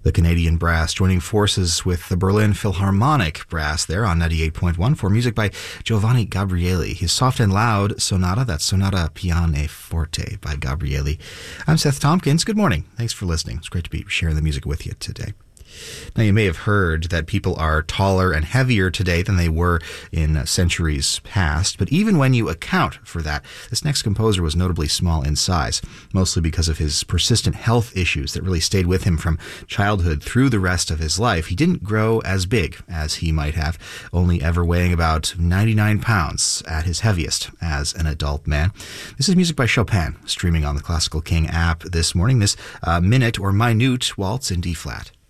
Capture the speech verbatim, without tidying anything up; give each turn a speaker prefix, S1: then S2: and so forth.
S1: The Canadian Brass joining forces with the Berlin Philharmonic Brass there on ninety-eight point one for music by Giovanni Gabrieli. His Soft and Loud Sonata, that's Sonata Pianoforte by Gabrieli. I'm Seth Tompkins. Good morning. Thanks for listening. It's great to be sharing the music with you today. Now, you may have heard that people are taller and heavier today than they were in centuries past, but even when you account for that, this next composer was notably small in size, mostly because of his persistent health issues that really stayed with him from childhood through the rest of his life. He didn't grow as big as he might have, only ever weighing about ninety-nine pounds at his heaviest as an adult man. This is music by Chopin, streaming on the Classical King app this morning. This uh, minute or minute waltz in D-flat.